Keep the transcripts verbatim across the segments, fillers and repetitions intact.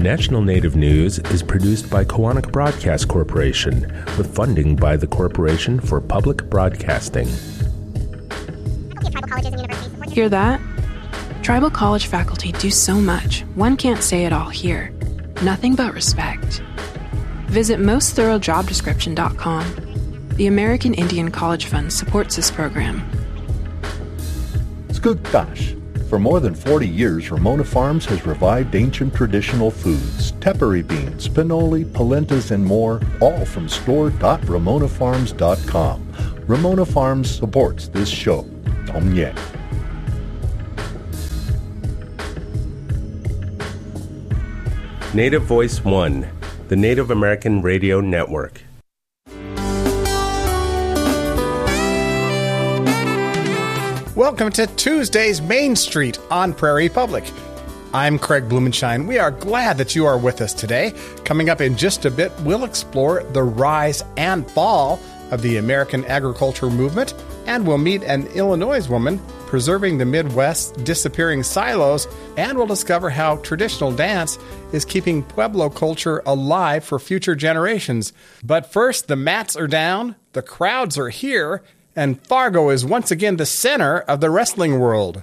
National Native News is produced by Koahnic Broadcast Corporation with funding by the Corporation for Public Broadcasting. Hear that? Tribal college faculty do so much, one can't say it all here. Nothing but respect. Visit most thorough job description dot com. The American Indian College Fund supports this program. Skugtash. For more than forty years, Ramona Farms has revived ancient traditional foods, tepary beans, pinoli, polentas, and more, all from store dot ramona farms dot com. Ramona Farms supports this show. Tom Yeh. Native Voice One, the Native American Radio Network. Welcome to Tuesday's Main Street on Prairie Public. I'm Craig Blumenshine. We are glad that you are with us today. Coming up in just a bit, we'll explore the rise and fall of the American agriculture movement, and we'll meet an Illinois woman preserving the Midwest's disappearing silos, and we'll discover how traditional dance is keeping Pueblo culture alive for future generations. But first, the mats are down, the crowds are here, and Fargo is once again the center of the wrestling world.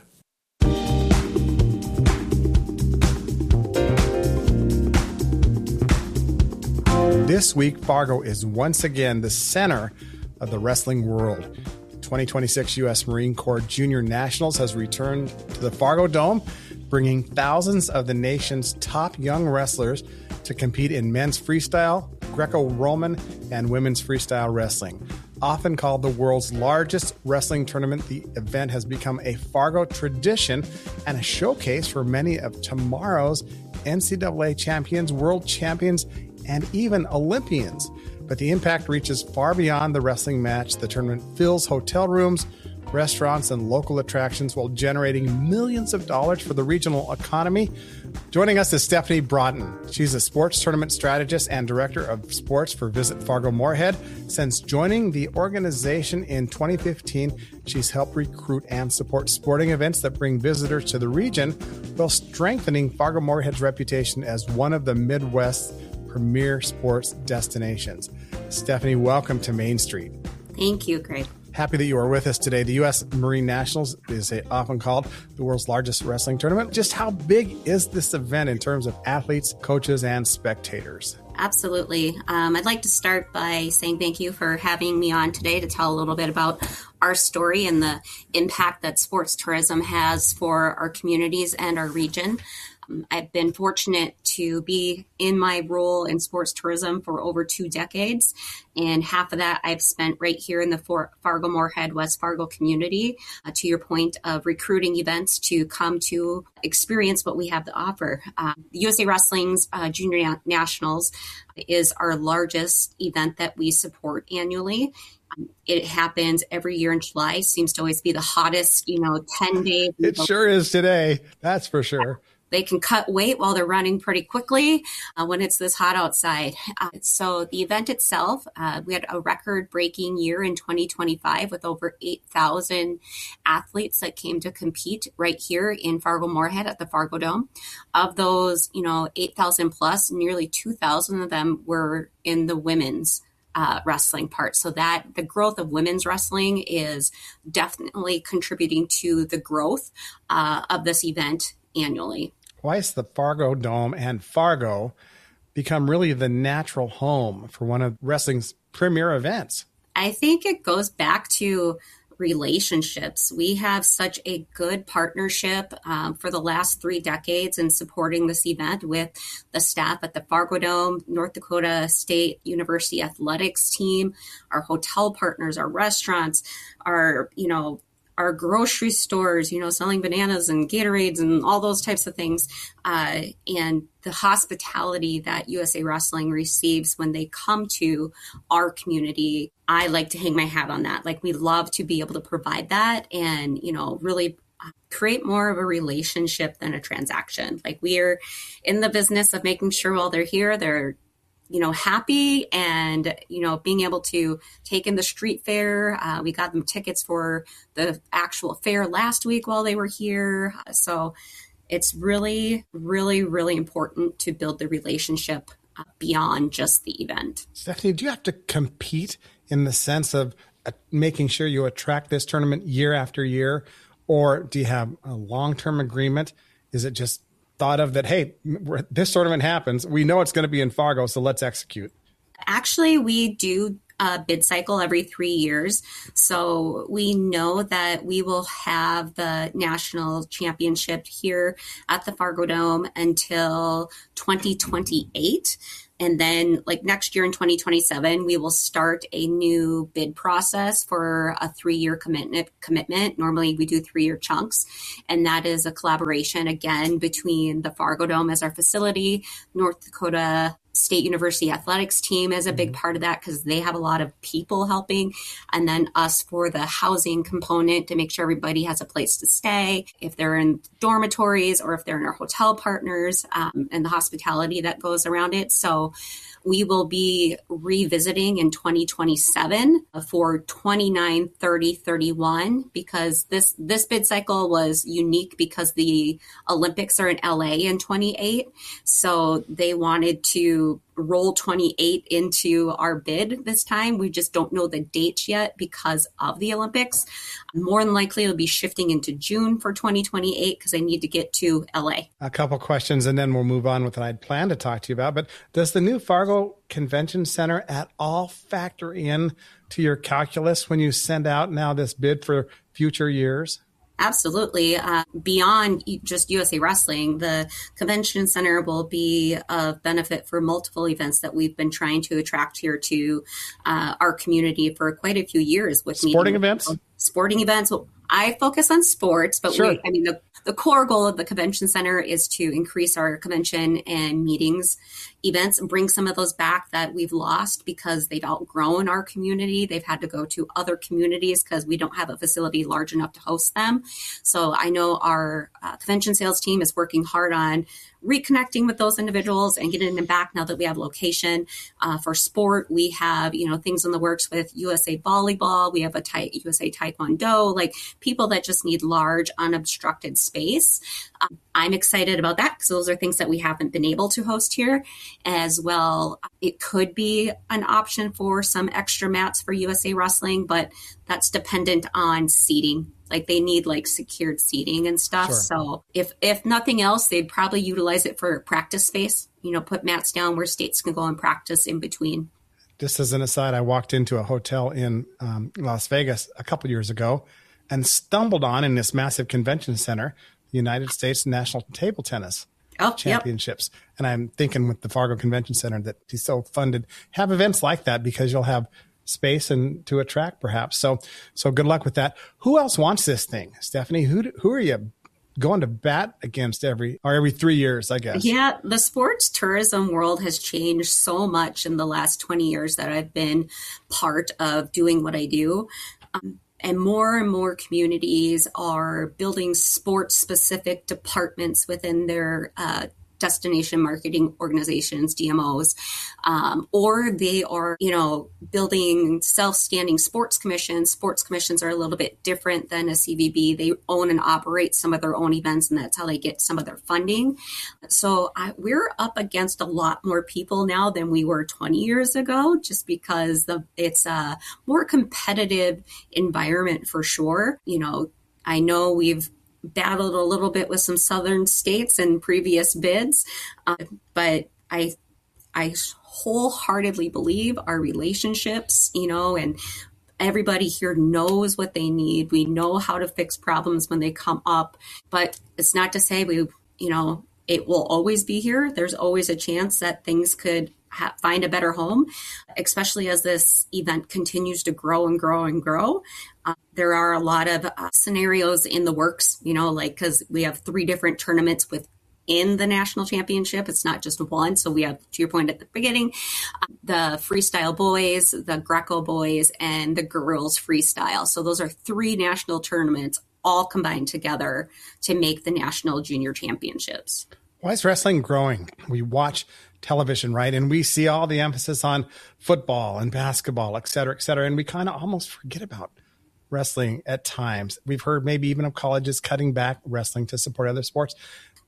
This week, Fargo is once again the center of the wrestling world. The twenty twenty-six U S Marine Corps Junior Nationals has returned to the Fargo Dome, bringing thousands of the nation's top young wrestlers to compete in men's freestyle, Greco-Roman, and women's freestyle wrestling. Often called the world's largest wrestling tournament, the event has become a Fargo tradition and a showcase for many of tomorrow's N C double A champions, world champions, and even Olympians. But the impact reaches far beyond the wrestling match. The tournament fills hotel rooms, restaurants, and local attractions while generating millions of dollars for the regional economy. Joining us is Stephanie Broughton. She's a sports tournament strategist and director of sports for Visit Fargo Moorhead. Since joining the organization in twenty fifteen, she's helped recruit and support sporting events that bring visitors to the region while strengthening Fargo Moorhead's reputation as one of the Midwest's premier sports destinations. Stephanie, welcome to Main Street. Thank you, Craig. Happy that you are with us today. The U S Marine Nationals is a, often called the world's largest wrestling tournament. Just how big is this event in terms of athletes, coaches, and spectators? Absolutely. Um, I'd like to start by saying thank you for having me on today to tell a little bit about our story and the impact that sports tourism has for our communities and our region. I've been fortunate to be in my role in sports tourism for over two decades, and half of that I've spent right here in the Fargo Moorhead, West Fargo community, uh, to your point of recruiting events to come to experience what we have to offer. Uh, the U S A Wrestling's uh, Junior Nationals is our largest event that we support annually. It happens every year in July. Seems to always be the hottest, you know, ten days. It sure is today. That's for sure. They can cut weight while they're running pretty quickly uh, when it's this hot outside. Uh, so the event itself, uh, we had a record-breaking year in twenty twenty-five with over eight thousand athletes that came to compete right here in Fargo Moorhead at the Fargo Dome. Of those, you know, eight thousand plus, nearly two thousand of them were in the women's Uh, wrestling part. So that the growth of women's wrestling is definitely contributing to the growth uh, of this event annually. Why has the Fargo Dome and Fargo become really the natural home for one of wrestling's premier events? I think it goes back to relationships. We have such a good partnership um, for the last three decades in supporting this event with the staff at the Fargo Dome, North Dakota State University athletics team, our hotel partners, our restaurants, our, you know, our grocery stores, you know, selling bananas and Gatorades and all those types of things. Uh, and the hospitality that U S A Wrestling receives when they come to our community, I like to hang my hat on that. Like, we love to be able to provide that and, you know, really create more of a relationship than a transaction. Like, we are in the business of making sure while they're here, they're, you know, happy and, you know, being able to take in the street fair. Uh, we got them tickets for the actual fair last week while they were here. So it's really, really, really important to build the relationship uh, beyond just the event. Stephanie, do you have to compete in the sense of uh, making sure you attract this tournament year after year? Or do you have a long-term agreement? Is it just thought of that, hey, this tournament happens, we know it's going to be in Fargo, so let's execute? Actually, we do a bid cycle every three years. So we know that we will have the national championship here at the Fargo Dome until twenty twenty-eight. And then like next year in twenty twenty-seven, we will start a new bid process for a three-year commitment. commitment. Normally we do three-year chunks. And that is a collaboration, again, between the Fargo Dome as our facility, North Dakota State University athletics team is a big part of that because they have a lot of people helping. And then us for the housing component to make sure everybody has a place to stay, if they're in dormitories or if they're in our hotel partners, um, and the hospitality that goes around it. So we will be revisiting in twenty twenty-seven for twenty-nine, thirty, thirty-one, because this, this bid cycle was unique because the Olympics are in L A in twenty-eight. So they wanted to roll twenty-eight into our bid this time. We just don't know the dates yet because of the Olympics. More than likely, it'll be shifting into June for twenty twenty-eight because I need to get to L A. A couple questions, and then we'll move on with what I'd planned to talk to you about. But does the new Fargo Convention Center at all factor in to your calculus when you send out now this bid for future years? Absolutely. Uh, beyond just U S A Wrestling, the convention center will be of benefit for multiple events that we've been trying to attract here to uh, our community for quite a few years. With sporting meeting, events? Sporting events. Well, I focus on sports, but sure. we, I mean, the, the core goal of the convention center is to increase our convention and meetings events and bring some of those back that we've lost because they've outgrown our community. They've had to go to other communities because we don't have a facility large enough to host them. So I know our uh, convention sales team is working hard on reconnecting with those individuals and getting them back now that we have location. Uh, for sport, we have, you know, things in the works with U S A Volleyball. We have a ta- U S A Taekwondo, like people that just need large, unobstructed space. Um, I'm excited about that because those are things that we haven't been able to host here as well. It could be an option for some extra mats for U S A Wrestling, but that's dependent on seating. Like they need like secured seating and stuff. Sure. So if, if nothing else, they'd probably utilize it for practice space, you know, put mats down where states can go and practice in between. Just as an aside, I walked into a hotel in um, Las Vegas a couple years ago and stumbled on in this massive convention center, the United States National Table Tennis oh, Championships. Yep. And I'm thinking with the Fargo Convention Center that he's so funded, have events like that because you'll have space and to attract perhaps. So, so good luck with that. Who else wants this thing, Stephanie? Who, who are you going to bat against every, or every three years, I guess? Yeah. The sports tourism world has changed so much in the last twenty years that I've been part of doing what I do. Um, and more and more communities are building sports specific departments within their, uh, destination marketing organizations, D M Os, um, or they are, you know, building self-standing sports commissions. Sports commissions are a little bit different than a C V B. They own and operate some of their own events, and that's how they get some of their funding. So I, we're up against a lot more people now than we were twenty years ago, just because the, it's a more competitive environment for sure. You know, I know we've battled a little bit with some southern states in previous bids, uh, but I I wholeheartedly believe our relationships, you know, and everybody here knows what they need. We know how to fix problems when they come up, but it's not to say we, you know, it will always be here. There's always a chance that things could ha- find a better home, especially as this event continues to grow and grow and grow. Uh, there are a lot of uh, scenarios in the works, you know, like because we have three different tournaments within the national championship. It's not just one. So we have, to your point at the beginning, uh, the freestyle boys, the Greco boys, and the girls freestyle. So those are three national tournaments all combined together to make the national junior championships. Why is wrestling growing? We watch television, right? And we see all the emphasis on football and basketball, et cetera, et cetera. And we kind of almost forget about wrestling at times. We've heard maybe even of colleges cutting back wrestling to support other sports.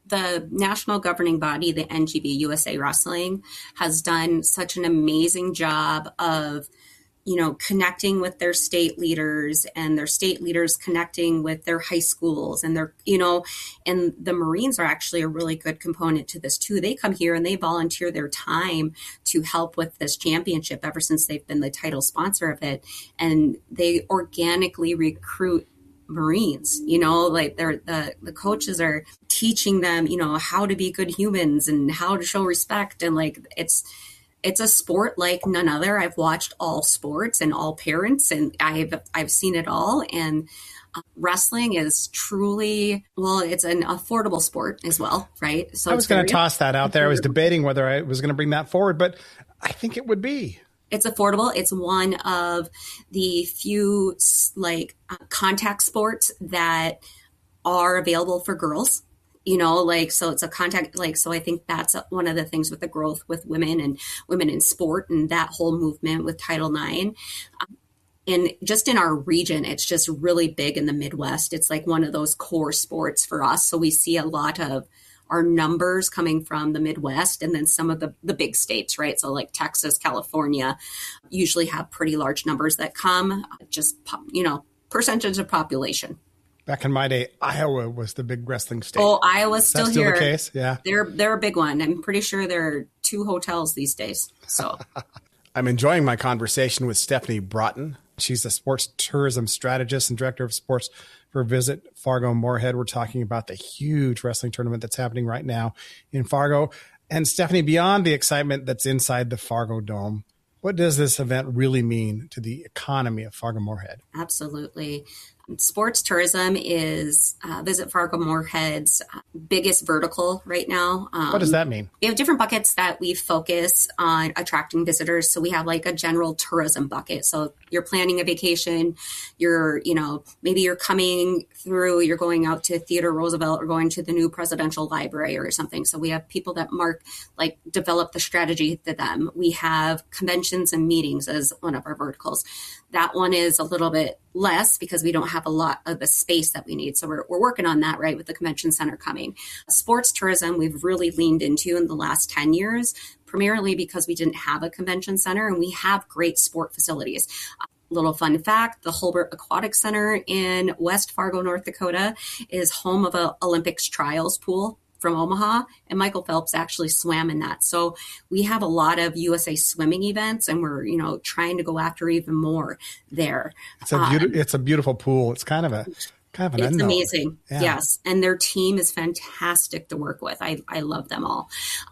the national governing body, the N G B, U S A Wrestling, has done such an amazing job of, you know, connecting with their state leaders and their state leaders connecting with their high schools and their, you know, and the Marines are actually a really good component to this too. They come here and they volunteer their time to help with this championship ever since they've been the title sponsor of it. And they organically recruit Marines, you know, like they're the, the coaches are teaching them, you know, how to be good humans and how to show respect. And like, it's, it's a sport like none other. I've watched all sports and all parents, and I've, I've seen it all. And uh, wrestling is truly, well, it's an affordable sport as well, right? So I was going to toss that out there. I was debating whether I was going to bring that forward, but I think it would be. It's affordable. It's one of the few like uh, contact sports that are available for girls, you know, like, so it's a contact, like, so I think that's one of the things with the growth with women and women in sport and that whole movement with Title nine. Um, and just in our region, it's just really big in the Midwest. It's like one of those core sports for us. So we see a lot of our numbers coming from the Midwest and then some of the, the big states, right? So like Texas, California usually have pretty large numbers that come, just, you know, percentage of population. Back in my day, Iowa was the big wrestling state. Oh, Iowa's still, still here. The case? Yeah. They're, they're a big one. I'm pretty sure there are two hotels these days. So I'm enjoying my conversation with Stephanie Broughton. She's a sports tourism strategist and director of sports for Visit Fargo Moorhead. We're talking about the huge wrestling tournament that's happening right now in Fargo. And Stephanie, beyond the excitement that's inside the Fargo Dome, what does this event really mean to the economy of Fargo Moorhead? Absolutely. Sports tourism is uh, Visit Fargo Moorhead's biggest vertical right now. Um, what does that mean? We have different buckets that we focus on attracting visitors. So we have like a general tourism bucket. So you're planning a vacation, you're, you know, maybe you're coming through, you're going out to Theodore Roosevelt or going to the new presidential library or something. So we have people that mark, like develop the strategy to them. We have conventions and meetings as one of our verticals. That one is a little bit less because we don't have a lot of the space that we need. So we're, we're working on that, right, with the convention center coming. Sports tourism, we've really leaned into in the last ten years, primarily because we didn't have a convention center and we have great sport facilities. A little fun fact, the Holbert Aquatic Center in West Fargo, North Dakota is home of a Olympics trials pool from Omaha, and Michael Phelps actually swam in that. So we have a lot of U S A swimming events, and we're, you know, trying to go after even more there. It's a beautiful, um, it's a beautiful pool. It's kind of a kind of an It's unknown. amazing. Yeah. Yes. And their team is fantastic to work with. I, I love them all.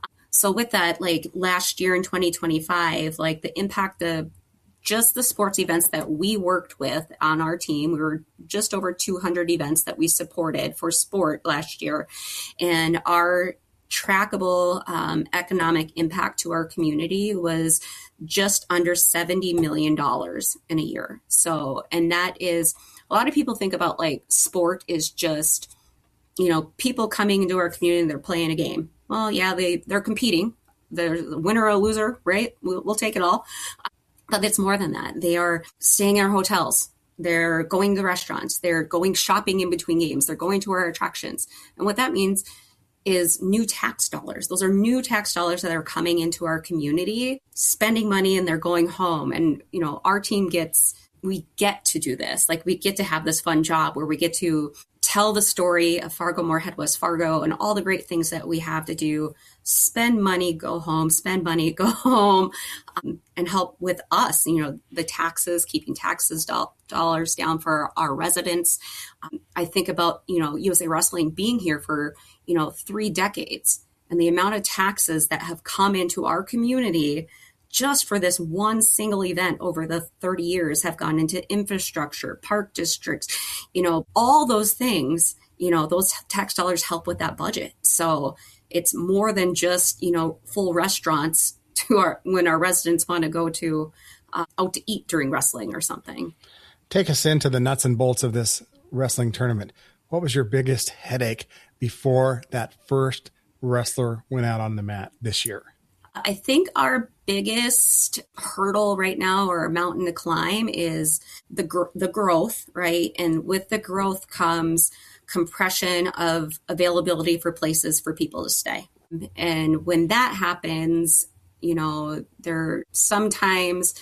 So with that, like last year in twenty twenty-five, like the impact of just the sports events that we worked with on our team, we were just over two hundred events that we supported for sport last year. And our trackable um, economic impact to our community was just under seventy million dollars in a year. So, and that is, a lot of people think about like sport is just, you know, people coming into our community and they're playing a game. Well, yeah, they, they're competing. They're the winner or loser, right? We'll, we'll take it all. But it's more than that. They are staying in our hotels. They're going to restaurants. They're going shopping in between games. They're going to our attractions. And what that means is new tax dollars. Those are new tax dollars that are coming into our community, spending money, and they're going home. And, you know, our team gets, we get to do this. Like we get to have this fun job where we get to tell the story of Fargo Moorhead, West Fargo, and all the great things that we have to do. Spend money, go home, spend money, go home, um, and help with us, you know, the taxes, keeping taxes do- dollars down for our residents. Um, I think about, you know, U S A Wrestling being here for, you know, three decades and the amount of taxes that have come into our community just for this one single event over the thirty years have gone into infrastructure, park districts, you know, all those things, you know, those tax dollars help with that budget. So it's more than just, you know, full restaurants to our, when our residents want to go to uh, out to eat during wrestling or something. Take us into the nuts and bolts of this wrestling tournament. What was your biggest headache before that first wrestler went out on the mat this year? I think our biggest hurdle right now, or mountain to climb, is the gr- the growth, right? And with the growth comes compression of availability for places for people to stay. And when that happens, you know, there sometimes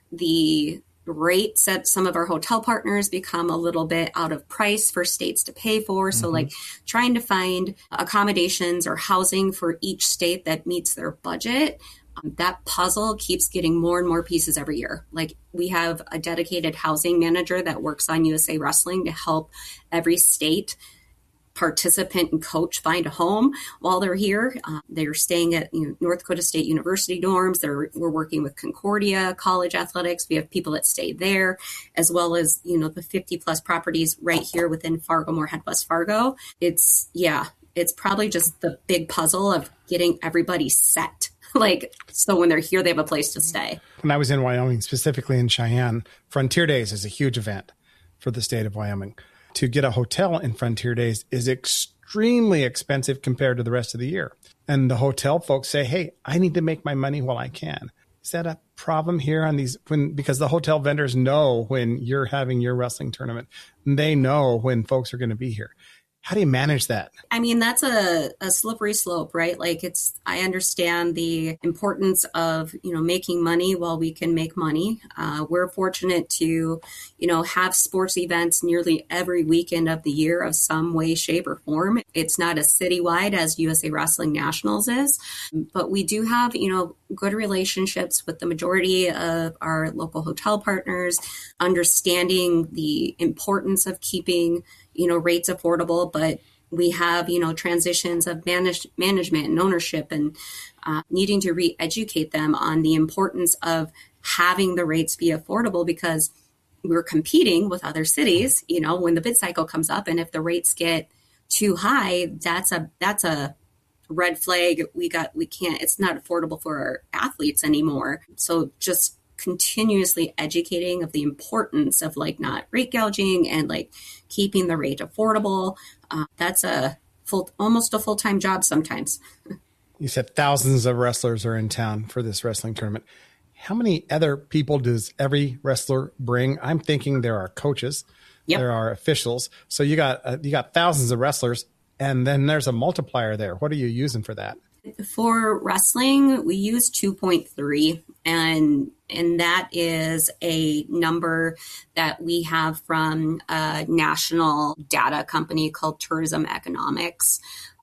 the rates at some of our hotel partners become a little bit out of price for states to pay for. Mm-hmm. So like trying to find accommodations or housing for each state that meets their budget, um, that puzzle keeps getting more and more pieces every year. Like we have a dedicated housing manager that works on U S A Wrestling to help every state participant and coach find a home while they're here. Uh, they're staying at you know, North Dakota State University dorms. They're, we're working with Concordia College Athletics. We have people that stay there, as well as, you know, the fifty plus properties right here within Fargo-Moorhead, West Fargo. It's, yeah, it's probably just the big puzzle of getting everybody set. Like, so when they're here, they have a place to stay. When I was in Wyoming, specifically in Cheyenne, Frontier Days is a huge event for the state of Wyoming. To get a hotel in Frontier Days is extremely expensive compared to the rest of the year. And the hotel folks say, hey, I need to make my money while I can. Is that a problem here on these? When because the hotel vendors know when you're having your wrestling tournament. They know when folks are going to be here. How do you manage that? I mean, that's a, a slippery slope, right? Like it's, I understand the importance of, you know, making money while we can make money. Uh, we're fortunate to, you know, have sports events nearly every weekend of the year of some way, shape, or form. It's not as citywide as U S A Wrestling Nationals is, but we do have, you know, good relationships with the majority of our local hotel partners, understanding the importance of keeping you know, rates affordable, but we have, you know, transitions of managed management and ownership and uh, needing to re-educate them on the importance of having the rates be affordable because we're competing with other cities, you know, when the bid cycle comes up. And if the rates get too high, that's a, that's a red flag. We got, we can't, it's not affordable for our athletes anymore. So just continuously educating of the importance of like not rate gouging and like keeping the rate affordable. Uh, that's a full, almost a full-time job sometimes. You said thousands of wrestlers are in town for this wrestling tournament. How many other people does every wrestler bring? I'm thinking there are coaches, yep. There are officials. So you got, uh, you got thousands of wrestlers and then there's a multiplier there. What are you using for that? For wrestling, we use two point three, and and that is a number that we have from a national data company called Tourism Economics,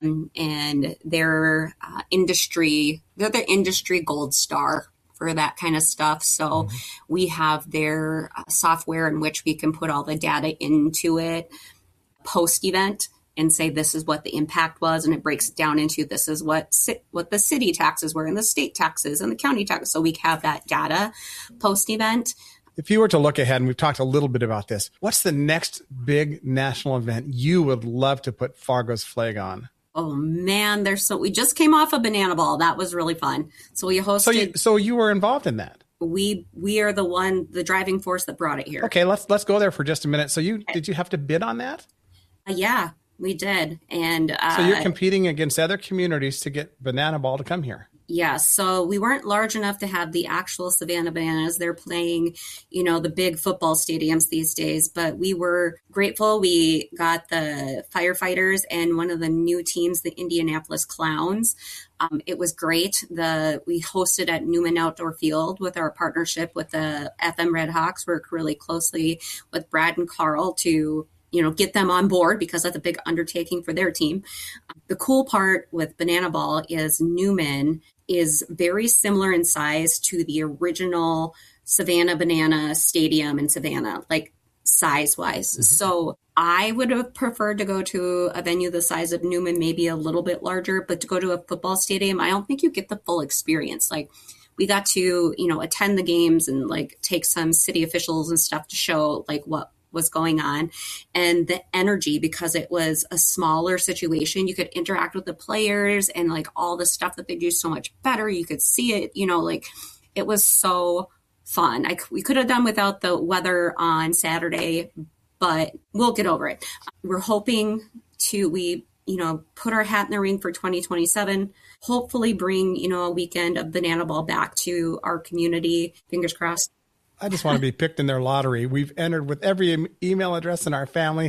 and their uh, industry, they're the industry gold star for that kind of stuff. So mm-hmm. we have their uh, software in which we can put all the data into it post-event and say this is what the impact was, and it breaks it down into this is what what the city taxes were and the state taxes and the county taxes. So we have that data post-event. If you were to look ahead, and we've talked a little bit about this, what's the next big national event you would love to put Fargo's flag on? Oh man, there's so we just came off a Banana Ball. That was really fun. So we hosted. So you, so you were involved in that. We we are the one, the driving force that brought it here. Okay, let's let's go there for just a minute. So you okay. Did you have to bid on that? Uh, yeah. We did. And uh, so you're competing against other communities to get Banana Ball to come here. Yeah. So we weren't large enough to have the actual Savannah Bananas. They're playing, you know, the big football stadiums these days. But we were grateful. We got the firefighters and one of the new teams, the Indianapolis Clowns. Um, it was great. The we hosted at Newman Outdoor Field with our partnership with the F M Redhawks. Worked really closely with Brad and Carl to you know, get them on board because that's a big undertaking for their team. The cool part with Banana Ball is Newman is very similar in size to the original Savannah Banana Stadium in Savannah, like size-wise. Mm-hmm. So I would have preferred to go to a venue the size of Newman, maybe a little bit larger, but to go to a football stadium, I don't think you get the full experience. Like we got to, you know, attend the games and like take some city officials and stuff to show like what was going on and the energy, because it was a smaller situation. You could interact with the players and like all the stuff that they do so much better. You could see it, you know, like it was so fun. I, we could have done without the weather on Saturday, but we'll get over it. We're hoping to, we, you know, put our hat in the ring for twenty twenty-seven, hopefully bring, you know, a weekend of Banana Ball back to our community. Fingers crossed. I just want to be picked in their lottery. We've entered with every email address in our family.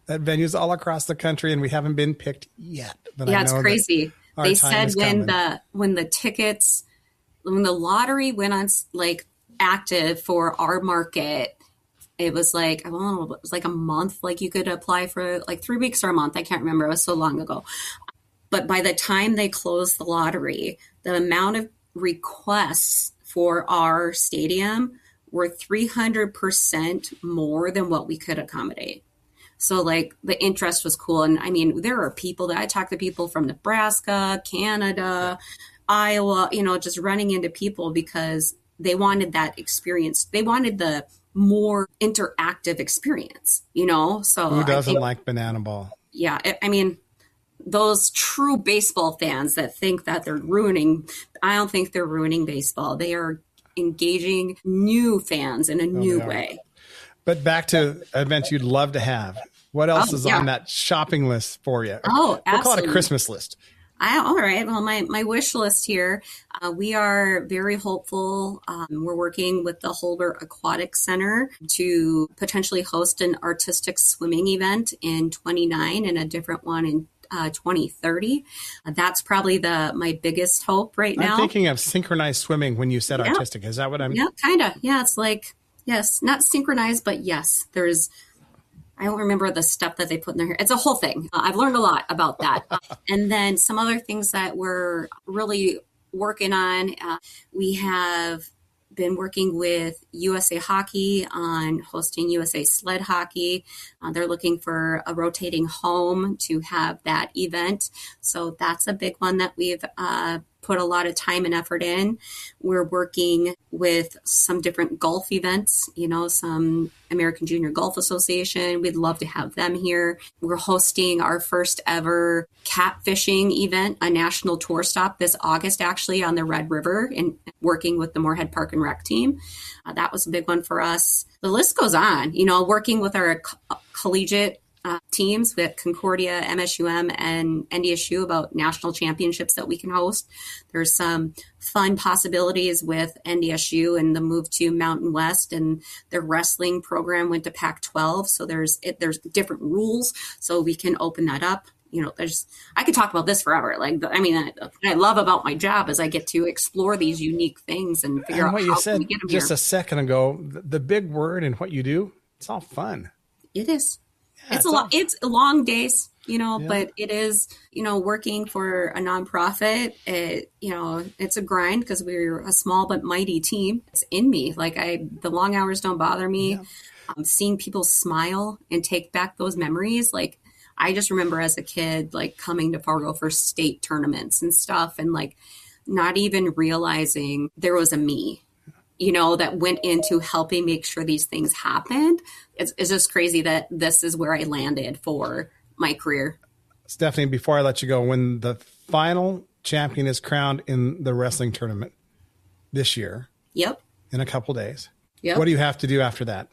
at venues all across the country, and we haven't been picked yet. But yeah, I know it's crazy. They said when coming. the when the tickets, when the lottery went on like active for our market, it was like, I don't know, it was like a month. Like you could apply for like three weeks or a month. I can't remember. It was so long ago. But by the time they closed the lottery, the amount of requests for our stadium were three hundred percent more than what we could accommodate. So like the interest was cool. And I mean, there are people that I talk to people from Nebraska, Canada, Iowa, you know, just running into people because they wanted that experience. They wanted the more interactive experience, you know? So who doesn't think, like banana ball? Yeah. I mean, those true baseball fans that think that they're ruining, I don't think they're ruining baseball. They are engaging new fans in a oh, new way. But back to events you'd love to have. What else oh, is yeah. on that shopping list for you? Oh, absolutely. We'll call it a Christmas list. I, all right. Well, my, my wish list here, uh, we are very hopeful. Um, we're working with the Holder Aquatic Center to potentially host an artistic swimming event in twenty-nine and a different one in uh, twenty thirty. Uh, that's probably the my biggest hope right now. I'm thinking of synchronized swimming when you said yeah. artistic. Is that what I'm? Yeah, kind of. Yeah, it's like, yes, not synchronized, but yes, there's, I don't remember the stuff that they put in their hair. It's a whole thing. Uh, I've learned a lot about that. uh, and then some other things that we're really working on. Uh, we have been working with U S A Hockey on hosting U S A Sled Hockey. Uh, they're looking for a rotating home to have that event. So that's a big one that we've uh, put a lot of time and effort in. We're working with some different golf events, you know, some American Junior Golf Association. We'd love to have them here. We're hosting our first ever catfishing event, a national tour stop this August, actually, on the Red River, and working with the Moorhead Park and Rec team. Uh, that was a big one for us. The list goes on, you know, working with our co- collegiate Uh, teams with Concordia, M S U M, and N D S U about national championships that we can host. There's some fun possibilities with N D S U and the move to Mountain West, and their wrestling program went to Pac twelve. So there's it, there's different rules, so we can open that up. You know, there's I could talk about this forever. Like, I mean, I, I love about my job is I get to explore these unique things and figure and out what how you said we get them just here. a second ago. The, the big word and what you do, it's all fun. It is. Yeah, it's, it's a lot. It's long days, you know, yeah. but it is, you know, working for a nonprofit. It, you know, it's a grind because we're a small but mighty team. It's in me. Like I, the long hours don't bother me. Yeah. Um, seeing people smile and take back those memories. Like I just remember as a kid, like coming to Fargo for state tournaments and stuff, and like not even realizing there was a me, you know, that went into helping make sure these things happened. It's, it's just crazy that this is where I landed for my career. Stephanie, before I let you go, when the final champion is crowned in the wrestling tournament this year, yep, in a couple days, yep. What do you have to do after that?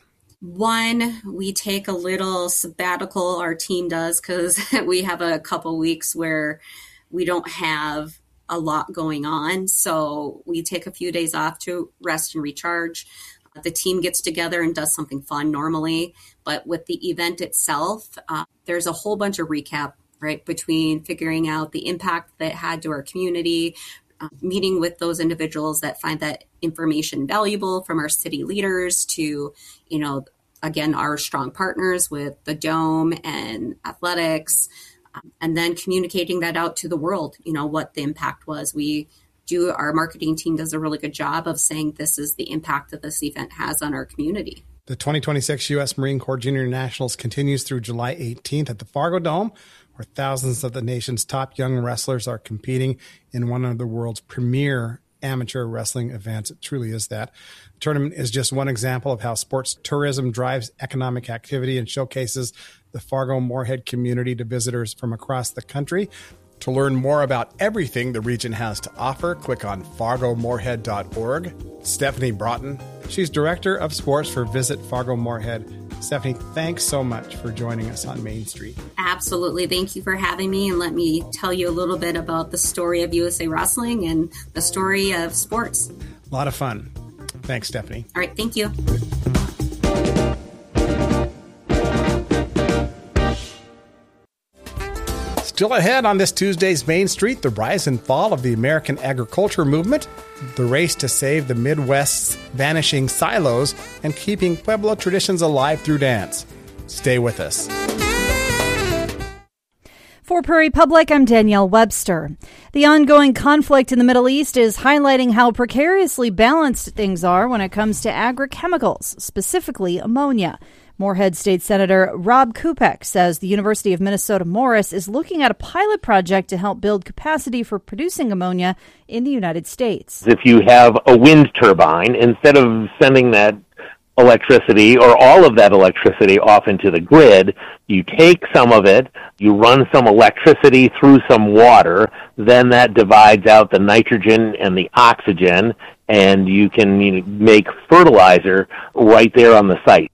One, we take a little sabbatical, our team does, because we have a couple weeks where we don't have a lot going on. So we take a few days off to rest and recharge. The team gets together and does something fun normally. But with the event itself, uh, there's a whole bunch of recap, right, between figuring out the impact that it had to our community, uh, meeting with those individuals that find that information valuable, from our city leaders to, you know, again, our strong partners with the Dome and athletics, um, and then communicating that out to the world, you know, what the impact was. We do, our marketing team does a really good job of saying this is the impact that this event has on our community. The twenty twenty-six U S Marine Corps Junior Nationals continues through July eighteenth at the Fargo Dome, where thousands of the nation's top young wrestlers are competing in one of the world's premier amateur wrestling events. It truly is that. The tournament is just one example of how sports tourism drives economic activity and showcases the Fargo-Moorhead community to visitors from across the country. To learn more about everything the region has to offer, click on fargo moorhead dot org. Stephanie Broughton, she's Director of Sports for Visit Fargo Moorhead. Stephanie, thanks so much for joining us on Main Street. Absolutely. Thank you for having me. And let me tell you a little bit about the story of U S A Wrestling and the story of sports. A lot of fun. Thanks, Stephanie. All right. Thank you. Still ahead on this Tuesday's Main Street, the rise and fall of the American agriculture movement, the race to save the Midwest's vanishing silos, and keeping Pueblo traditions alive through dance. Stay with us. For Prairie Public, I'm Danielle Webster. The ongoing conflict in the Middle East is highlighting how precariously balanced things are when it comes to agrochemicals, specifically ammonia. Moorhead State Senator Rob Kupek says the University of Minnesota Morris is looking at a pilot project to help build capacity for producing ammonia in the United States. If you have a wind turbine, instead of sending that electricity or all of that electricity off into the grid, you take some of it, you run some electricity through some water, then that divides out the nitrogen and the oxygen, and you can you know, make fertilizer right there on the site.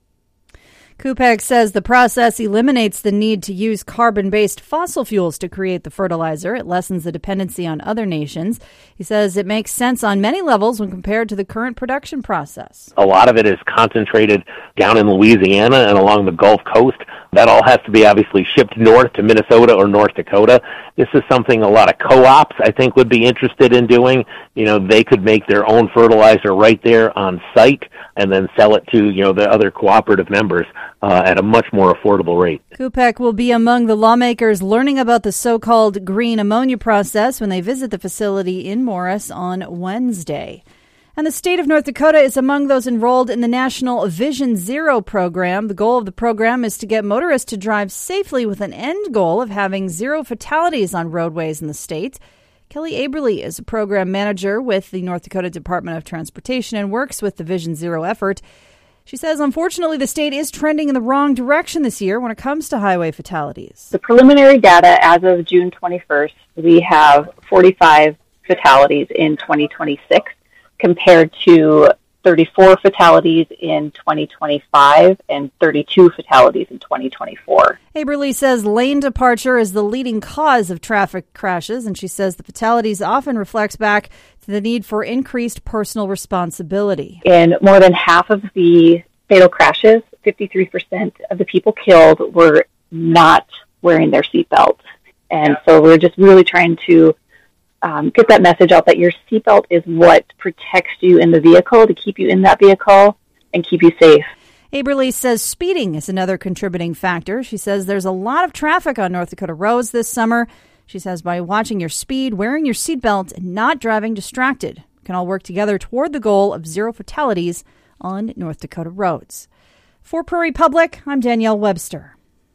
Kupek says the process eliminates the need to use carbon-based fossil fuels to create the fertilizer. It lessens the dependency on other nations. He says it makes sense on many levels when compared to the current production process. A lot of it is concentrated down in Louisiana and along the Gulf Coast. That all has to be obviously shipped north to Minnesota or North Dakota. This is something a lot of co-ops, I think, would be interested in doing. You know, they could make their own fertilizer right there on site and then sell it to, you know, the other cooperative members uh, at a much more affordable rate. Kupek will be among the lawmakers learning about the so-called green ammonia process when they visit the facility in Morris on Wednesday. And the state of North Dakota is among those enrolled in the National Vision Zero program. The goal of the program is to get motorists to drive safely with an end goal of having zero fatalities on roadways in the state. Kelly Aberly is a program manager with the North Dakota Department of Transportation and works with the Vision Zero effort. She says, unfortunately, the state is trending in the wrong direction this year when it comes to highway fatalities. The preliminary data as of June twenty-first, we have forty-five fatalities in twenty twenty-six compared to thirty-four fatalities in twenty twenty-five and thirty-two fatalities in twenty twenty-four. Aberly says lane departure is the leading cause of traffic crashes, and she says the fatalities often reflects back to the need for increased personal responsibility. In more than half of the fatal crashes, fifty-three percent of the people killed were not wearing their seatbelt. And so we're just really trying to Um, get that message out that your seatbelt is what protects you in the vehicle, to keep you in that vehicle and keep you safe. Aberly says speeding is another contributing factor. She says there's a lot of traffic on North Dakota roads this summer. She says by watching your speed, wearing your seatbelt, and not driving distracted, we can all work together toward the goal of zero fatalities on North Dakota roads. For Prairie Public, I'm Danielle Webster.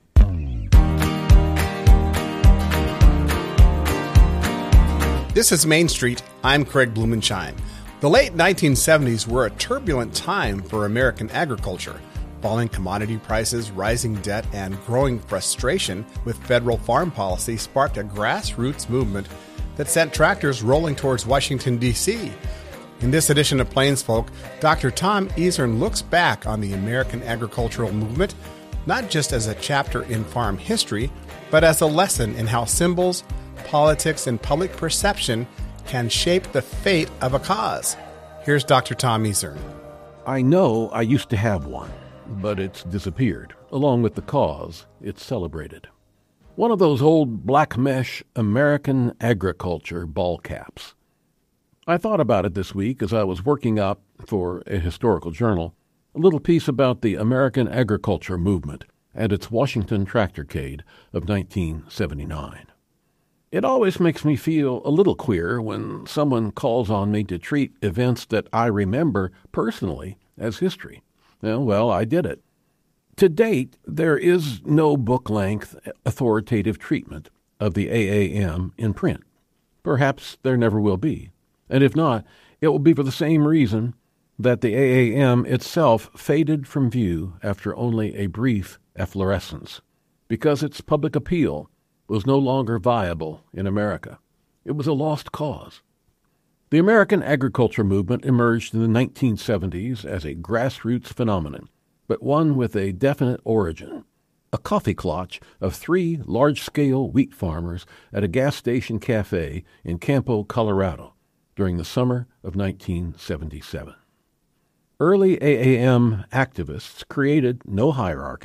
This is Main Street. I'm Craig Blumenshine. The late nineteen seventies were a turbulent time for American agriculture. Falling commodity prices, rising debt, and growing frustration with federal farm policy sparked a grassroots movement that sent tractors rolling towards Washington, D C In this edition of Plains Folk, Doctor Tom Easern looks back on the American agricultural movement, not just as a chapter in farm history, but as a lesson in how symbols, politics, and public perception can shape the fate of a cause. Here's Doctor Tom Easern. I know I used to have one, but it's disappeared. Along with the cause, it's celebrated. One of those old black mesh American agriculture ball caps. I thought about it this week as I was working up, for a historical journal, a little piece about the American agriculture movement and its Washington Tractorcade of nineteen seventy-nine. It always makes me feel a little queer when someone calls on me to treat events that I remember personally as history. Well, well, I did it. To date, there is no book-length authoritative treatment of the A A M in print. Perhaps there never will be. And if not, it will be for the same reason that the A A M itself faded from view after only a brief efflorescence, because its public appeal was no longer viable in America. It was a lost cause. The American agriculture movement emerged in the nineteen seventies as a grassroots phenomenon, but one with a definite origin, a coffee clutch of three large-scale wheat farmers at a gas station cafe in Campo, Colorado, during the summer of nineteen seventy-seven. Early A A M activists created no hierarchy,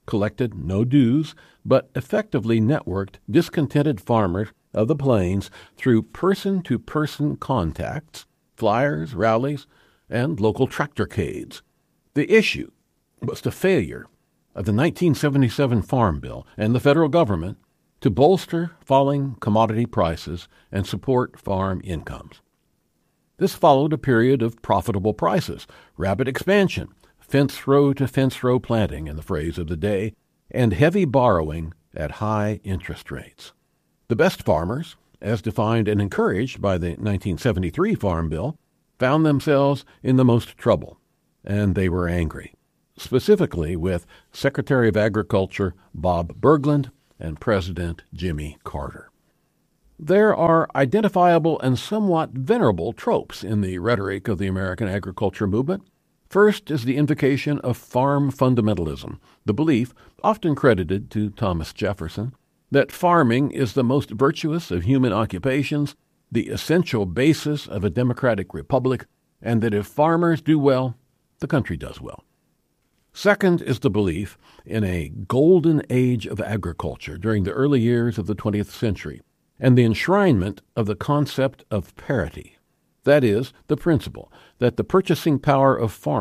collected no dues, but effectively networked discontented farmers of the plains through person-to-person contacts, flyers, rallies, and local tractorcades. The issue was the failure of the nineteen seventy-seven Farm Bill and the federal government to bolster falling commodity prices and support farm incomes. This followed a period of profitable prices, rapid expansion, fence row to fence row planting in the phrase of the day, and heavy borrowing at high interest rates. The best farmers, as defined and encouraged by the nineteen seventy-three Farm Bill, found themselves in the most trouble, and they were angry, specifically with Secretary of Agriculture Bob Bergland and President Jimmy Carter. There are identifiable and somewhat venerable tropes in the rhetoric of the American agriculture movement. First is the invocation of farm fundamentalism, the belief, often credited to Thomas Jefferson, that farming is the most virtuous of human occupations, the essential basis of a democratic republic, and that if farmers do well, the country does well. Second is the belief in a golden age of agriculture during the early years of the twentieth century, and the enshrinement of the concept of parity. That is, the principle that the purchasing power of farmers